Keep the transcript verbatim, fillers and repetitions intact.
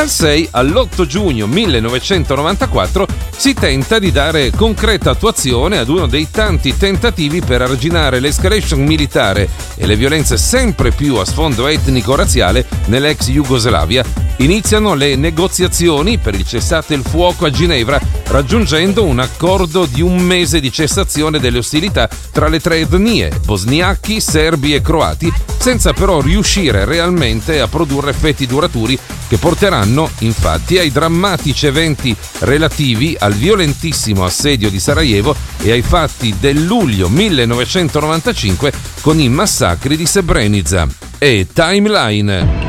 Dal sei all'otto giugno millenovecentonovantaquattro si tenta di dare concreta attuazione ad uno dei tanti tentativi per arginare l'escalation militare e le violenze sempre più a sfondo etnico-razziale nell'ex Jugoslavia. Iniziano le negoziazioni per il cessate il fuoco a Ginevra, raggiungendo un accordo di un mese di cessazione delle ostilità tra le tre etnie, bosniachi, serbi e croati, senza però riuscire realmente a produrre effetti duraturi che porteranno infatti ai drammatici eventi relativi al violentissimo assedio di Sarajevo e ai fatti del luglio millenovecentonovantacinque con i massacri di Srebrenica. E Timeline.